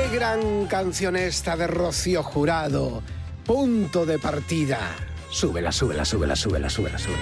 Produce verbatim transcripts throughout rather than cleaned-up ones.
¡Qué gran canción esta de Rocío Jurado! Punto de partida. Súbela, súbela, súbela, súbela, súbela, súbela.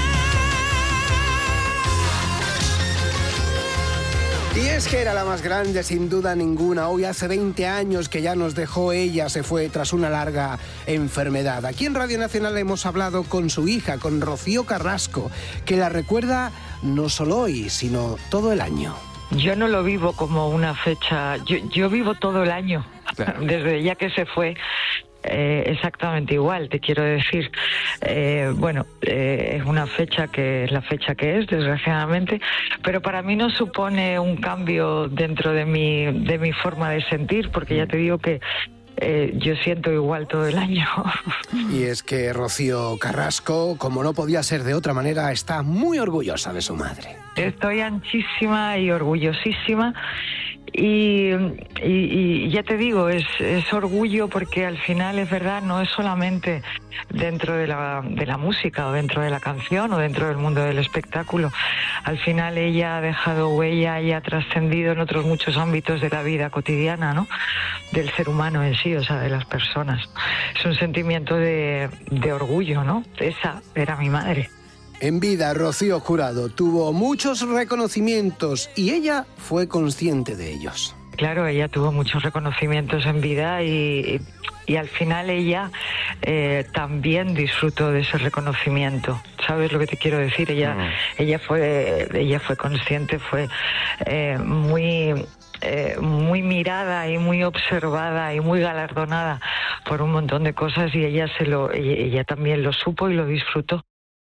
Y es que era la más grande, sin duda ninguna. Hoy hace veinte años que ya nos dejó ella, se fue tras una larga enfermedad. Aquí en Radio Nacional hemos hablado con su hija, con Rocío Carrasco, que la recuerda no solo hoy, sino todo el año. Yo no lo vivo como una fecha, yo, yo vivo todo el año, claro. Desde ya que se fue. Eh, exactamente igual, te quiero decir. Eh, bueno, eh, es una fecha que es la fecha que es, desgraciadamente, pero para mí no supone un cambio dentro de mi, de mi forma de sentir, porque ya te digo que Eh, yo siento igual todo el año. Y es que Rocío Carrasco, como no podía ser de otra manera, está muy orgullosa de su madre. Estoy anchísima y orgullosísima. Y, y, y ya te digo, es, es orgullo porque al final es verdad, no es solamente dentro de la, de la música o dentro de la canción o dentro del mundo del espectáculo. Al final ella ha dejado huella y ha trascendido en otros muchos ámbitos de la vida cotidiana, ¿no? Del ser humano en sí, o sea, de las personas. Es un sentimiento de, de orgullo, ¿no? Esa era mi madre. En vida, Rocío Jurado tuvo muchos reconocimientos y ella fue consciente de ellos. Claro, ella tuvo muchos reconocimientos en vida y, y al final ella eh, también disfrutó de ese reconocimiento. ¿Sabes lo que te quiero decir? Ella, mm. ella fue, ella fue consciente, fue eh, muy... Eh, muy mirada y muy observada y muy galardonada por un montón de cosas y ella se lo ella, ella también lo supo y lo disfrutó.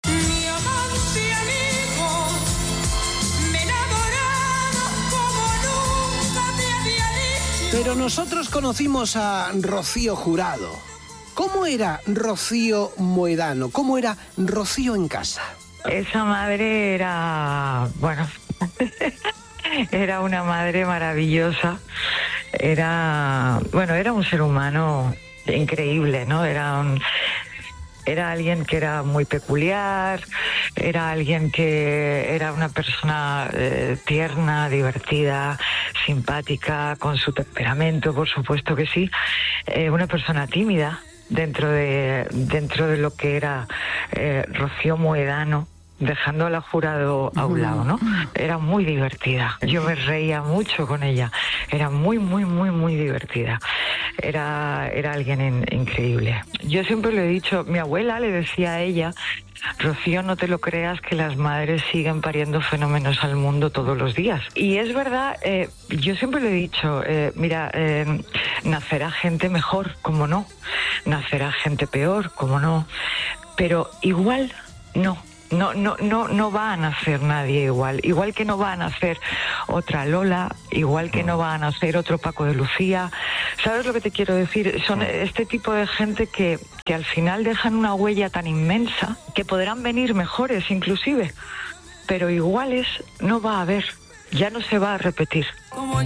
Pero nosotros conocimos a Rocío Jurado. ¿Cómo era Rocío Moedano? ¿Cómo era Rocío en casa? Esa madre era, bueno, era una madre maravillosa. Era, bueno, era un ser humano increíble, ¿no? Era un, era alguien que era muy peculiar, era alguien que era una persona eh, tierna, divertida, simpática, con su temperamento, por supuesto que sí, eh, una persona tímida dentro de dentro de lo que era eh, Rocío Moedano, dejando a la Jurado a un lado, ¿no? Era muy divertida. Yo me reía mucho con ella. Era muy, muy, muy, muy divertida. Era, era alguien in, increíble. Yo siempre le he dicho, mi abuela le decía a ella, Rocío, no te lo creas que las madres siguen pariendo fenómenos al mundo todos los días. Y es verdad, eh, yo siempre le he dicho, eh, mira, eh, nacerá gente mejor, como no. Nacerá gente peor, como no. Pero igual, no. No, no, no, no va a nacer nadie igual, igual que no va a nacer otra Lola, igual que no va a nacer otro Paco de Lucía. ¿Sabes lo que te quiero decir? Son este tipo de gente que, que al final dejan una huella tan inmensa que podrán venir mejores inclusive, pero iguales no va a haber, ya no se va a repetir.